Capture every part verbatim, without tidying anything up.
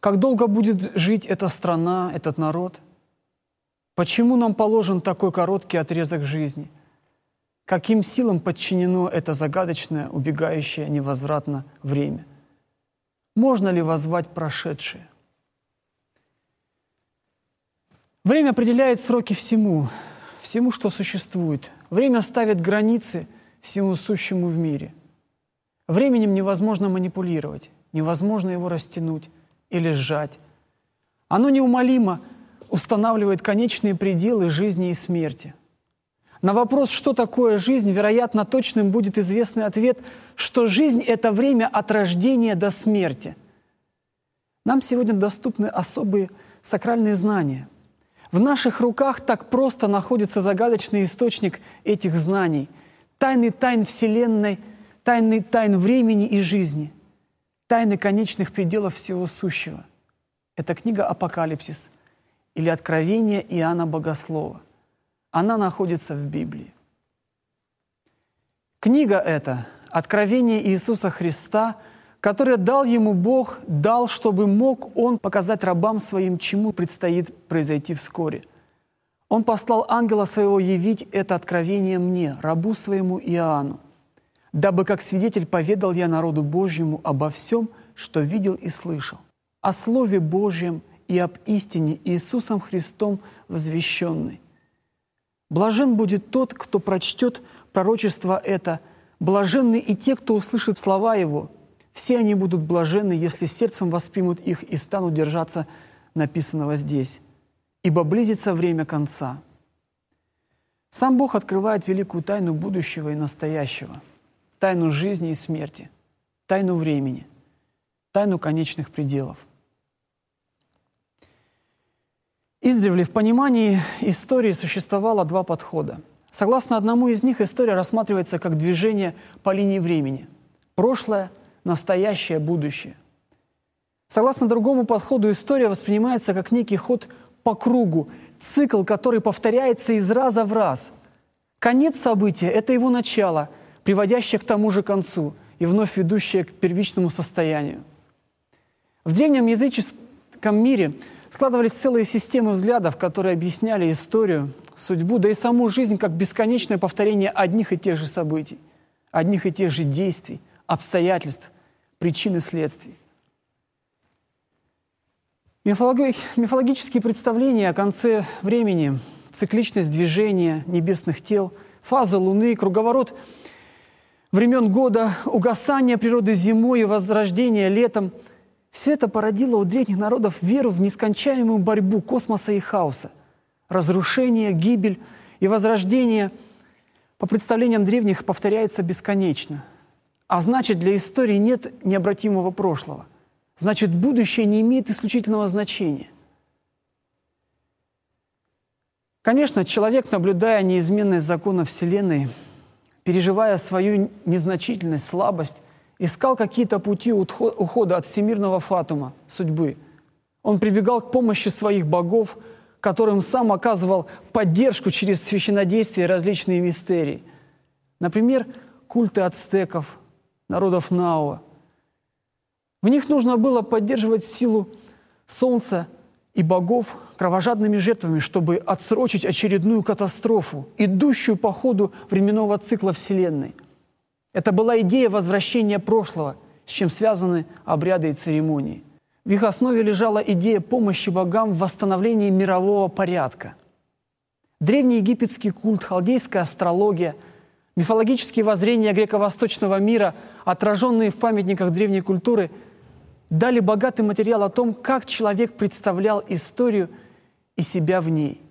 Как долго будет жить эта страна, этот народ? Почему нам положен такой короткий отрезок жизни? Каким силам подчинено это загадочное, убегающее невозвратно время? Можно ли воззвать прошедшее? Время определяет сроки всему, всему, что существует. Время ставит границы всему сущему в мире. Временем невозможно манипулировать, невозможно его растянуть или сжать. Оно неумолимо устанавливает конечные пределы жизни и смерти. На вопрос, что такое жизнь, вероятно, точным будет известный ответ, что жизнь – это время от рождения до смерти. Нам сегодня доступны особые сакральные знания. В наших руках так просто находится загадочный источник этих знаний, тайны тайн Вселенной, тайны тайн времени и жизни, тайны конечных пределов всего сущего. Это книга «Апокалипсис» или «Откровение Иоанна Богослова». Она находится в Библии. Книга эта – откровение Иисуса Христа, которое дал ему Бог, дал, чтобы мог Он показать рабам своим, чему предстоит произойти вскоре. Он послал ангела своего явить это откровение мне, рабу своему Иоанну, дабы как свидетель поведал я народу Божьему обо всем, что видел и слышал, о Слове Божьем и об истине Иисусом Христом возвещенной. Блажен будет тот, кто прочтет пророчество это, блаженны и те, кто услышит слова его. Все они будут блаженны, если сердцем воспримут их и станут держаться написанного здесь. Ибо близится время конца. Сам Бог открывает великую тайну будущего и настоящего, тайну жизни и смерти, тайну времени, тайну конечных пределов. Издревле в понимании истории существовало два подхода. Согласно одному из них, история рассматривается как движение по линии времени – прошлое, настоящее, будущее. Согласно другому подходу, история воспринимается как некий ход по кругу, цикл, который повторяется из раза в раз. Конец события – это его начало, приводящее к тому же концу и вновь ведущее к первичному состоянию. В древнем языческом мире складывались целые системы взглядов, которые объясняли историю, судьбу, да и саму жизнь как бесконечное повторение одних и тех же событий, одних и тех же действий, обстоятельств, причин и следствий. Мифологи- мифологические представления о конце времени, цикличность движения небесных тел, фаза Луны, круговорот времен года, угасание природы зимой и возрождение летом – все это породило у древних народов веру в нескончаемую борьбу космоса и хаоса, разрушение, гибель и возрождение, по представлениям древних, повторяется бесконечно. А значит, для истории нет необратимого прошлого. Значит, будущее не имеет исключительного значения. Конечно, человек, наблюдая неизменность законов Вселенной, переживая свою незначительность, слабость, искал какие-то пути ухода от всемирного фатума, судьбы. Он прибегал к помощи своих богов, которым сам оказывал поддержку через священнодействие и различные мистерии. Например, культы ацтеков, народов Науа. В них нужно было поддерживать силу солнца и богов кровожадными жертвами, чтобы отсрочить очередную катастрофу, идущую по ходу временного цикла Вселенной. Это была идея возвращения прошлого, с чем связаны обряды и церемонии. В их основе лежала идея помощи богам в восстановлении мирового порядка. Древний египетский культ, халдейская астрология, мифологические воззрения греко-восточного мира, отраженные в памятниках древней культуры, дали богатый материал о том, как человек представлял историю и себя в ней.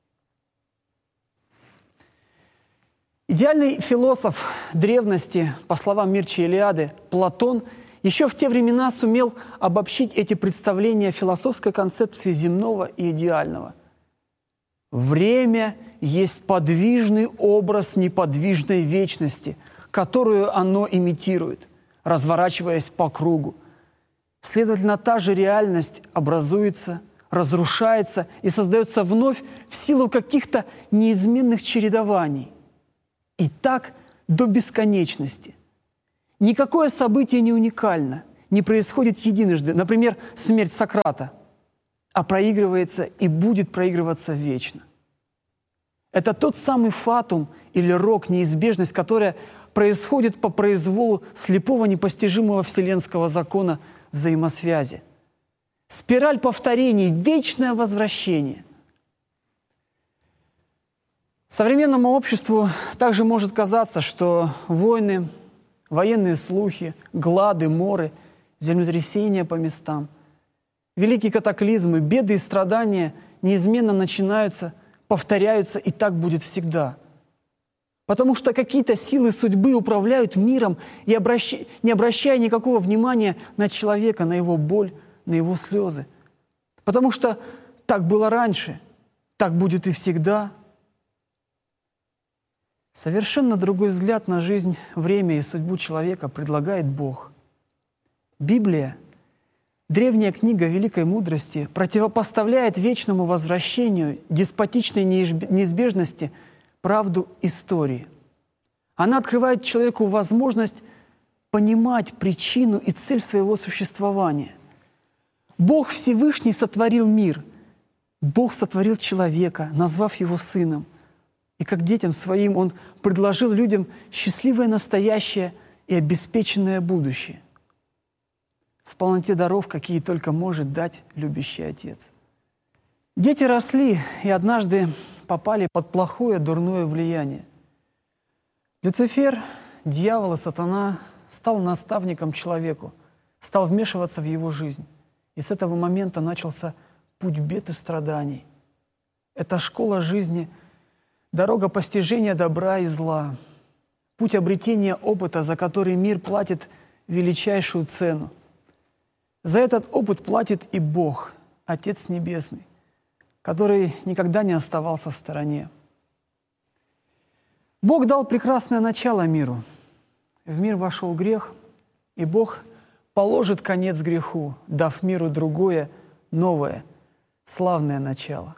Идеальный философ древности, по словам Мирча Илиады, Платон, еще в те времена сумел обобщить эти представления философской концепции земного и идеального. Время есть подвижный образ неподвижной вечности, которую оно имитирует, разворачиваясь по кругу. Следовательно, та же реальность образуется, разрушается и создается вновь в силу каких-то неизменных чередований. И так до бесконечности. Никакое событие не уникально, не происходит единожды, например, смерть Сократа, а проигрывается и будет проигрываться вечно. Это тот самый фатум или рок, неизбежность, которая происходит по произволу слепого непостижимого вселенского закона взаимосвязи. Спираль повторений, вечное возвращение. Современному обществу также может казаться, что войны, военные слухи, глады, моры, землетрясения по местам, великие катаклизмы, беды и страдания неизменно начинаются, повторяются, и так будет всегда. Потому что какие-то силы судьбы управляют миром, и обращ... не обращая никакого внимания на человека, на его боль, на его слезы. Потому что так было раньше, так будет и всегда. Совершенно другой взгляд на жизнь, время и судьбу человека предлагает Бог. Библия, древняя книга великой мудрости, противопоставляет вечному возвращению, деспотичной неизбежности правду истории. Она открывает человеку возможность понимать причину и цель своего существования. Бог Всевышний сотворил мир. Бог сотворил человека, назвав его сыном. И как детям своим Он предложил людям счастливое настоящее и обеспеченное будущее в полноте даров, какие только может дать любящий Отец. Дети росли и однажды попали под плохое, дурное влияние. Люцифер, дьявол и сатана стал наставником человеку, стал вмешиваться в его жизнь. И с этого момента начался путь бед и страданий. Это школа жизни, дорога постижения добра и зла, путь обретения опыта, за который мир платит величайшую цену. За этот опыт платит и Бог, Отец Небесный, который никогда не оставался в стороне. Бог дал прекрасное начало миру. В мир вошел грех, и Бог положит конец греху, дав миру другое, новое, славное начало.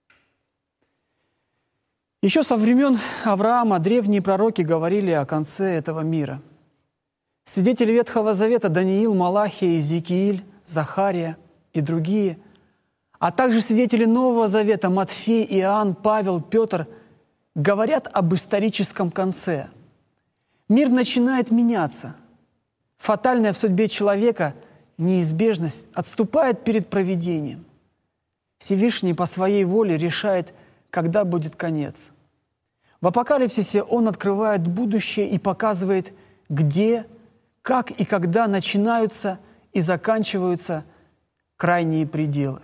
Еще со времен Авраама древние пророки говорили о конце этого мира. Свидетели Ветхого Завета Даниил, Малахия, Иезекииль, Захария и другие, а также свидетели Нового Завета Матфей, Иоанн, Павел, Петр говорят об историческом конце. Мир начинает меняться. Фатальная в судьбе человека неизбежность отступает перед провидением. Всевышний по своей воле решает, когда будет конец. В Апокалипсисе Он открывает будущее и показывает, где, как и когда начинаются и заканчиваются крайние пределы.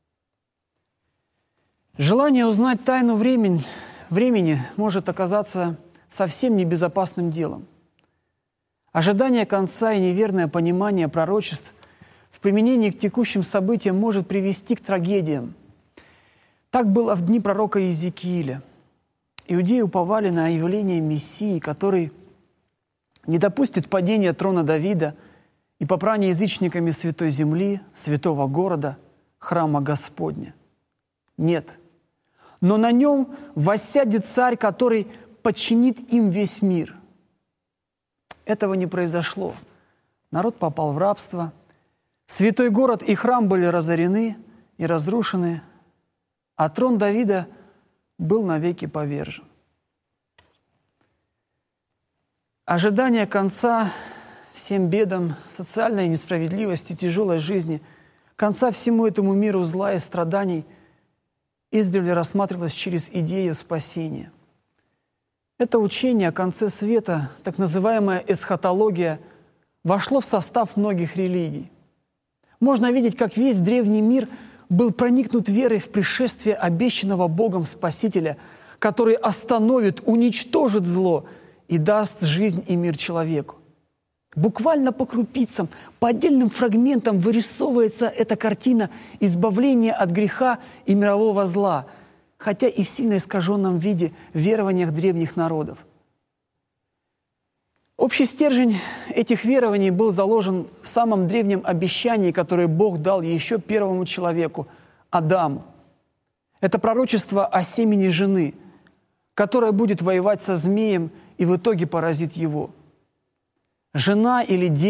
Желание узнать тайну времени, времени может оказаться совсем небезопасным делом. Ожидание конца и неверное понимание пророчеств в применении к текущим событиям может привести к трагедиям. Так было в дни пророка Иезекииля. Иудеи уповали на явление Мессии, который не допустит падения трона Давида и попрания язычниками святой земли, святого города, храма Господня. Нет. Но на нем воссядет царь, который подчинит им весь мир. Этого не произошло. Народ попал в рабство. Святой город и храм были разорены и разрушены, а трон Давида был навеки повержен. Ожидание конца всем бедам, социальной несправедливости, тяжелой жизни, конца всему этому миру зла и страданий издревле рассматривалось через идею спасения. Это учение о конце света, так называемая эсхатология, вошло в состав многих религий. Можно видеть, как весь древний мир был проникнут верой в пришествие обещанного Богом Спасителя, который остановит, уничтожит зло и даст жизнь и мир человеку. Буквально по крупицам, по отдельным фрагментам вырисовывается эта картина избавления от греха и мирового зла, хотя и в сильно искаженном виде в верованиях древних народов. Общий стержень этих верований был заложен в самом древнем обещании, которое Бог дал еще первому человеку, Адаму. Это пророчество о семени жены, которая будет воевать со змеем и в итоге поразит его. Жена или дева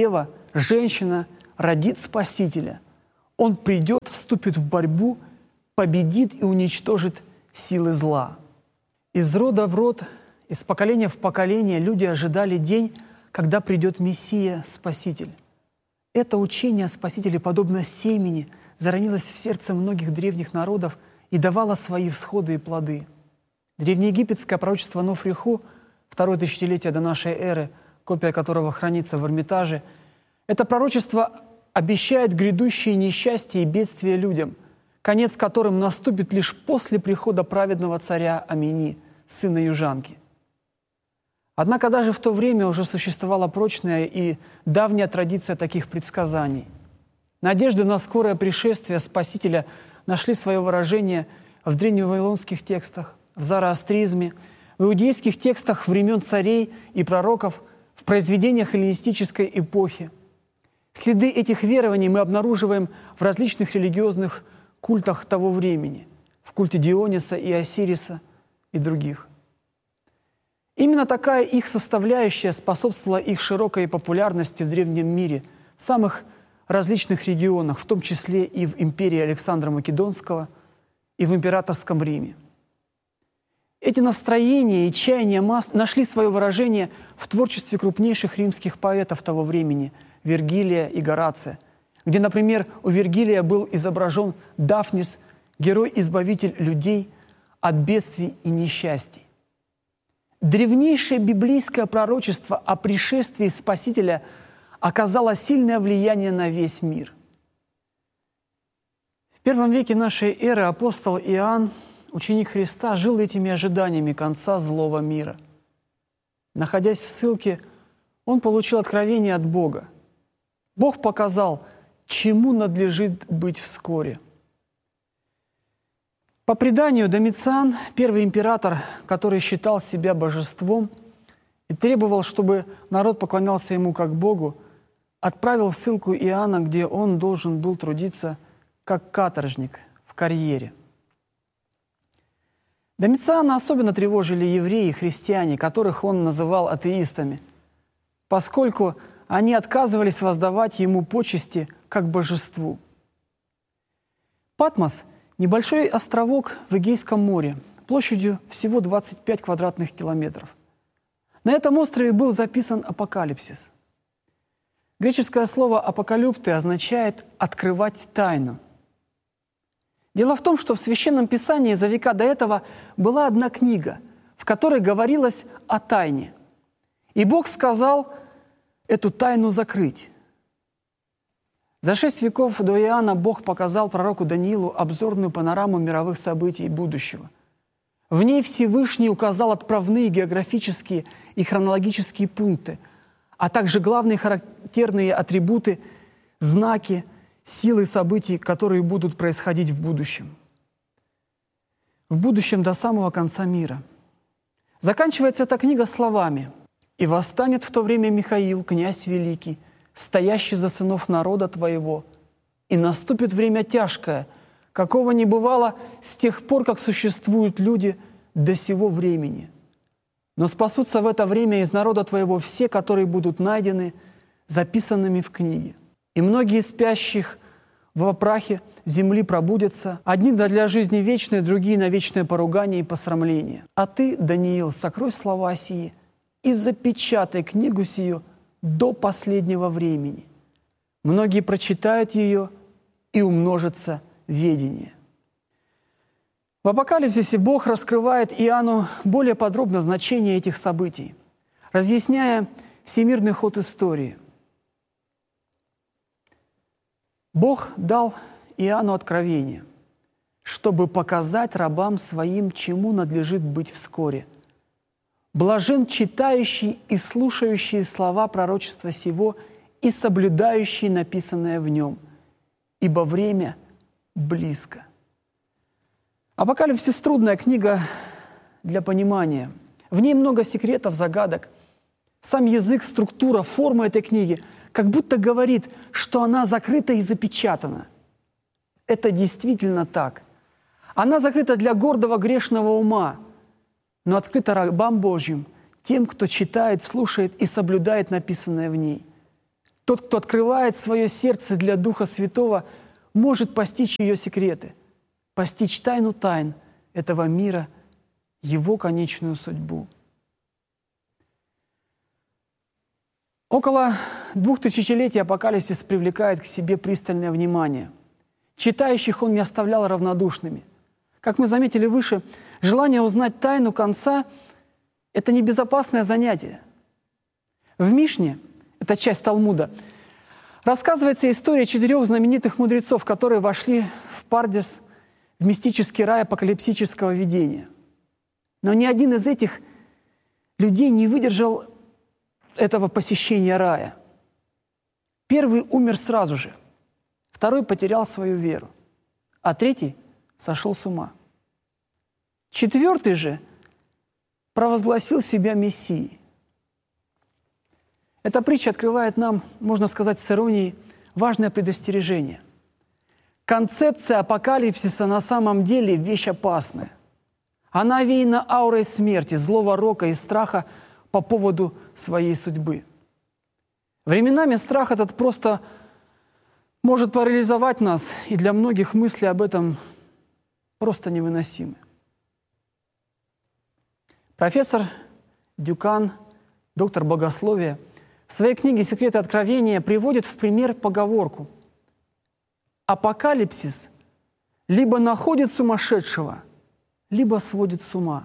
женщина родит Спасителя. Он придет, вступит в борьбу, победит и уничтожит силы зла. Из рода в род, из поколения в поколение люди ожидали день, когда придет Мессия, Спаситель. Это учение о Спасителе, подобно семени, заронилось в сердце многих древних народов и давало свои всходы и плоды. Древнеегипетское пророчество Нофриху, второе тысячелетие до нашей эры, копия которого хранится в Эрмитаже, это пророчество обещает грядущие несчастья и бедствия людям, конец которым наступит лишь после прихода праведного царя Амини, сына южанки. Однако даже в то время уже существовала прочная и давняя традиция таких предсказаний. Надежды на скорое пришествие Спасителя нашли свое выражение в древневавилонских текстах, в зороастризме, в иудейских текстах времен царей и пророков, в произведениях эллинистической эпохи. Следы этих верований мы обнаруживаем в различных религиозных культах того времени, в культе Диониса и Осириса и других. Именно такая их составляющая способствовала их широкой популярности в древнем мире, в самых различных регионах, в том числе и в империи Александра Македонского, и в императорском Риме. Эти настроения и чаяния масс нашли свое выражение в творчестве крупнейших римских поэтов того времени – Вергилия и Горация, где, например, у Вергилия был изображен Дафнис, герой-избавитель людей от бедствий и несчастий. Древнейшее библейское пророчество о пришествии Спасителя оказало сильное влияние на весь мир. В первом веке нашей эры апостол Иоанн, ученик Христа, жил этими ожиданиями конца злого мира. Находясь в ссылке, он получил откровение от Бога. Бог показал, чему надлежит быть вскоре. По преданию, Домициан, первый император, который считал себя божеством и требовал, чтобы народ поклонялся ему как Богу, отправил в ссылку Иоанна, где он должен был трудиться как каторжник в карьере. Домициана особенно тревожили евреи и христиане, которых он называл атеистами, поскольку они отказывались воздавать ему почести как божеству. Патмос – небольшой островок в Эгейском море, площадью всего двадцать пять квадратных километров. На этом острове был записан Апокалипсис. Греческое слово «апокалюпты» означает «открывать тайну». Дело в том, что в Священном Писании за века до этого была одна книга, в которой говорилось о тайне. И Бог сказал эту тайну закрыть. За шесть веков до Иоанна Бог показал пророку Даниилу обзорную панораму мировых событий будущего. В ней Всевышний указал отправные географические и хронологические пункты, а также главные характерные атрибуты, знаки, силы событий, которые будут происходить в будущем. В будущем до самого конца мира. Заканчивается эта книга словами: «И восстанет в то время Михаил, князь великий, стоящий за сынов народа твоего, и наступит время тяжкое, какого не бывало с тех пор, как существуют люди до сего времени. Но спасутся в это время из народа твоего все, которые будут найдены записанными в книге. И многие спящих во прахе земли пробудятся, одни для жизни вечной, другие на вечное поругание и посрамление. А ты, Даниил, сокрой слова сии и запечатай книгу сию до последнего времени. Многие прочитают ее, и умножится ведение». В Апокалипсисе Бог раскрывает Иоанну более подробно значение этих событий, разъясняя всемирный ход истории. Бог дал Иоанну откровение, чтобы показать рабам своим, чему надлежит быть вскоре. Блажен читающий и слушающий слова пророчества сего и соблюдающий написанное в нем, ибо время близко. Апокалипсис – трудная книга для понимания. В ней много секретов, загадок. Сам язык, структура, форма этой книги как будто говорит, что она закрыта и запечатана. Это действительно так. Она закрыта для гордого грешного ума, но открыта рабам Божьим, тем, кто читает, слушает и соблюдает написанное в ней. Тот, кто открывает свое сердце для Духа Святого, может постичь ее секреты, постичь тайну тайн этого мира, его конечную судьбу. Около двух тысячелетий апокалипсис привлекает к себе пристальное внимание. Читающих он не оставлял равнодушными. Как мы заметили выше, желание узнать тайну конца – это небезопасное занятие. В Мишне, это часть Талмуда, рассказывается история четырех знаменитых мудрецов, которые вошли в Пардес, в мистический рай апокалипсического видения. Но ни один из этих людей не выдержал этого посещения рая. Первый умер сразу же, второй потерял свою веру, а третий сошел с ума. Четвертый же провозгласил себя Мессией. Эта притча открывает нам, можно сказать с иронией, важное предостережение. Концепция апокалипсиса на самом деле вещь опасная. Она овеяна аурой смерти, злого рока и страха по поводу своей судьбы. Временами страх этот просто может парализовать нас, и для многих мысли об этом просто невыносимы. Профессор Дюкан, доктор богословия, в своей книге «Секреты откровения» приводит в пример поговорку: «Апокалипсис либо находит сумасшедшего, либо сводит с ума».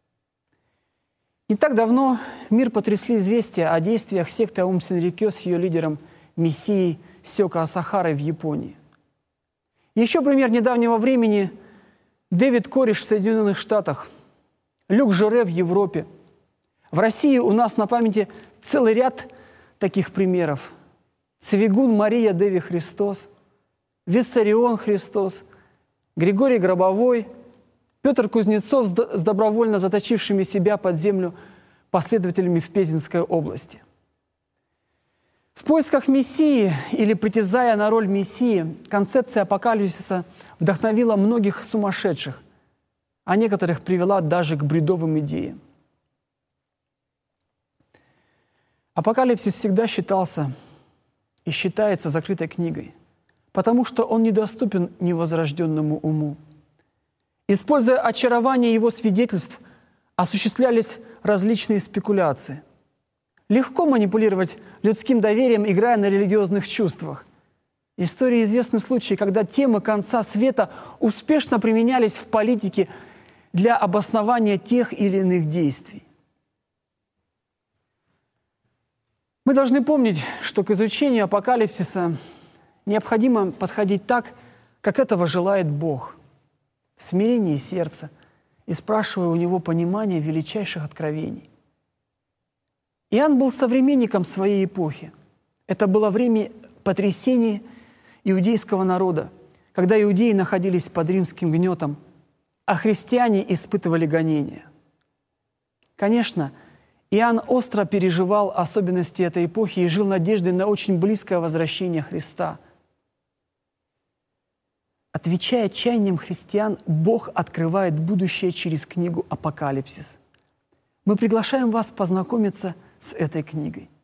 Не так давно мир потрясли известия о действиях секты Аум Синрикё с ее лидером Мессией Сёка Асахарой в Японии. Еще пример недавнего времени – Дэвид Кореш в Соединенных Штатах, Люк Жоре в Европе. В России у нас на памяти целый ряд таких примеров. Цвигун Мария Деви Христос, Виссарион Христос, Григорий Гробовой, Петр Кузнецов с добровольно заточившими себя под землю последователями в Пензенской области. В поисках Мессии или притязая на роль Мессии, концепция апокалипсиса вдохновила многих сумасшедших, а некоторых привела даже к бредовым идеям. Апокалипсис всегда считался и считается закрытой книгой, потому что он недоступен невозрожденному уму. Используя очарование его свидетельств, осуществлялись различные спекуляции. Легко манипулировать людским доверием, играя на религиозных чувствах. В истории известны случаи, когда темы конца света успешно применялись в политике для обоснования тех или иных действий. Мы должны помнить, что к изучению апокалипсиса необходимо подходить так, как этого желает Бог, в смирении сердца и спрашивая у Него понимания величайших откровений. Иоанн был современником своей эпохи. Это было время потрясений иудейского народа, когда иудеи находились под римским гнетом, а христиане испытывали гонения. Конечно, Иоанн остро переживал особенности этой эпохи и жил надеждой на очень близкое возвращение Христа. Отвечая чаяниям христиан, Бог открывает будущее через книгу «Апокалипсис». Мы приглашаем вас познакомиться с этой книгой.